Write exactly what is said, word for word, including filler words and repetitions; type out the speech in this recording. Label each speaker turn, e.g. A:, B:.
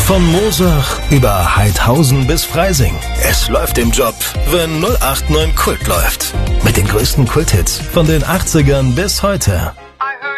A: Von Moosach über Heidhausen bis Freising. Es läuft im Job, wenn null acht neun Kult läuft. Mit den größten Kulthits von den achtzigern bis heute.